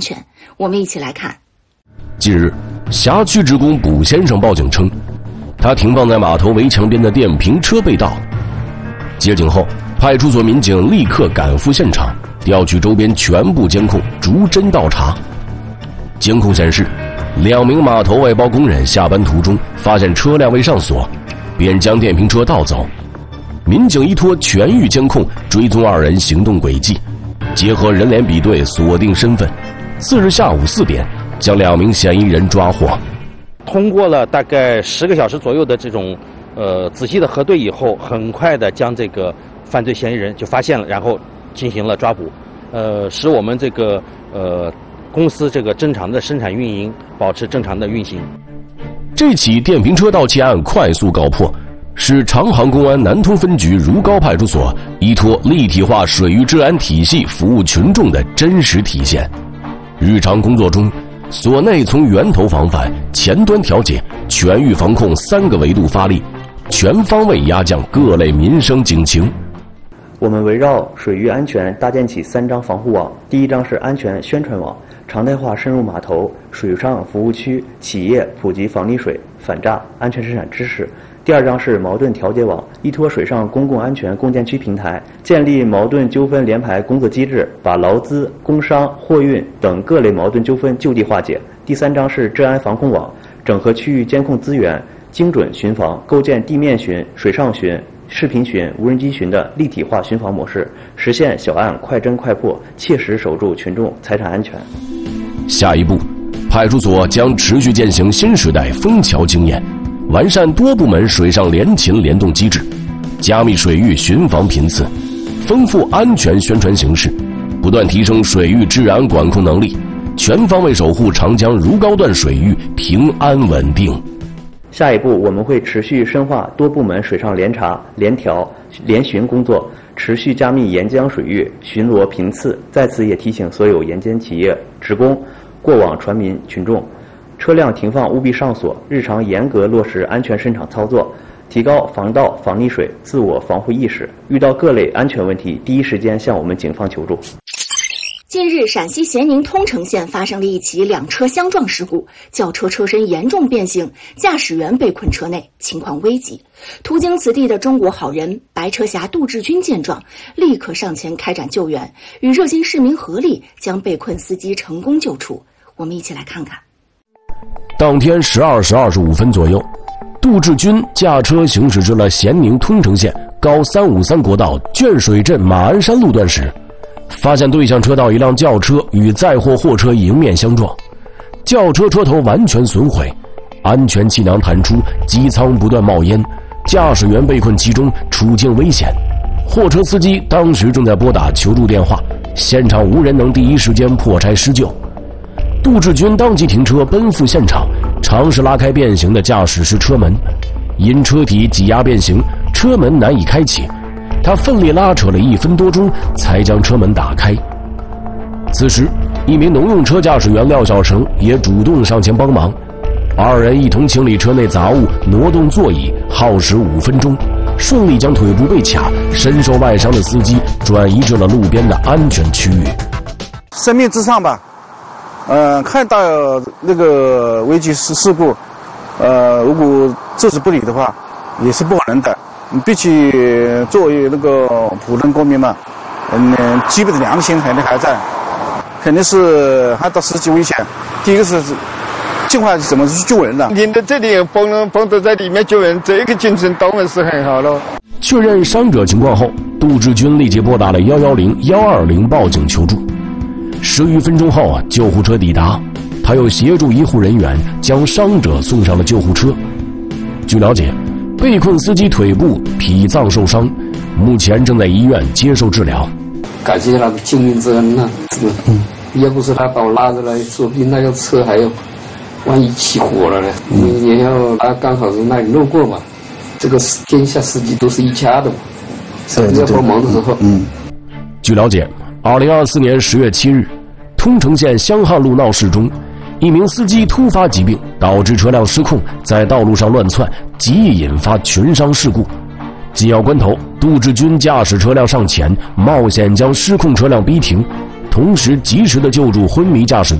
全。我们一起来看。 近日，辖区职工卜先生报警称，他停放在码头围墙边的电瓶车被盗。接警后，派出所民警立刻赶赴现场，调取周边全部监控，逐帧倒查。监控显示，2名码头外包工人下班途中发现车辆未上锁，便将电瓶车盗走。民警依托全域监控追踪2人行动轨迹，结合人脸比对锁定身份。次日下午4点，将2名嫌疑人抓获。 通过了大概10个小时左右的这种仔细的核对以后，很快的将这个犯罪嫌疑人就发现了，然后进行了抓捕，使我们这个公司这个正常的生产运营保持正常的运行。 这起电瓶车盗窃案快速告破，是长杭公安南通分局如皋派出所依托立体化水域治安体系服务群众的真实体现。日常工作中，所内从源头防范、前端调解、全域防控3个维度发力，全方位压降各类民生警情。 我们围绕水域安全搭建起3张防护网。第1张是安全宣传网，常态化深入码头、水上服务区、企业普及防溺水、反诈、安全生产知识。第2张是矛盾调解网，依托水上公共安全共建区平台，建立矛盾纠纷联排工作机制，把劳资、工商、货运等各类矛盾纠纷就地化解。第3张是治安防控网，整合区域监控资源，精准巡防，构建地面巡、水上巡、视频巡、无人机巡的立体化巡防模式，实现小案快侦快破，切实守住群众财产安全。 下一步，派出所将持续践行新时代枫桥经验，完善多部门水上联勤联动机制，加密水域巡防频次，丰富安全宣传形式，不断提升水域治安管控能力，全方位守护长江如皋段水域平安稳定。 下一步，我们会持续深化多部门水上联查、联调、联巡工作，持续加密沿江水域巡逻频次。在此也提醒所有沿江企业职工、过往船民群众，车辆停放务必上锁，日常严格落实安全生产操作，提高防盗防溺水自我防护意识。遇到各类安全问题，第一时间向我们警方求助。 近日，陕西咸宁通城县发生了一起2车相撞事故，轿车车身严重变形，驾驶员被困车内，情况危急。途经此地的中国好人白车侠杜志军见状，立刻上前开展救援，与热心市民合力将被困司机成功救出。我们一起来看看。 当天12时25分左右，杜志军驾车行驶至了咸宁通城县高353国道卷水镇马鞍山路段时，发现对向车道一辆轿车与载货货车迎面相撞，轿车车头完全损毁，安全气囊弹出，机舱不断冒烟，驾驶员被困其中，处境危险。货车司机当时正在拨打求助电话，现场无人能第一时间破拆施救。杜志军当即停车奔赴现场，尝试拉开变形的驾驶室车门，因车体挤压变形，车门难以开启。他奋力拉扯了1分多钟，才将车门打开。此时，一名农用车驾驶员廖小成也主动上前帮忙，2人一同清理车内杂物，挪动座椅，耗时5分钟，顺利将腿部被卡、身受外伤的司机转移至了路边的安全区域。 生命至上吧，看到那个危急事故，如果置之不理的话，也是不可能的。必须作为那个普通公民嘛，基本的良心肯定还在，肯定是看到司机危险，第一个是尽快怎么去救人的。您在这里帮着在里面救人，这个精神当然是很好了。 确认伤者情况后，杜志军立即拨打了110、120报警求助。10余分钟后救护车抵达，他又协助医护人员将伤者送上了救护车。据了解，被困司机腿部、脾脏受伤，目前正在医院接受治疗。 感谢他的救命之恩呐！要不是他把我拉着来，说不定那个车还要万一起火了呢。也要他刚好是那里路过嘛。这个天下司机都是一家的嘛，要帮忙的时候。 据了解，2024年10月7日，通城县香汉路闹市中，一名司机突发疾病，导致车辆失控，在道路上乱窜，极易引发群伤事故。紧要关头，杜志军驾驶车辆上前，冒险将失控车辆逼停，同时及时的救助昏迷驾驶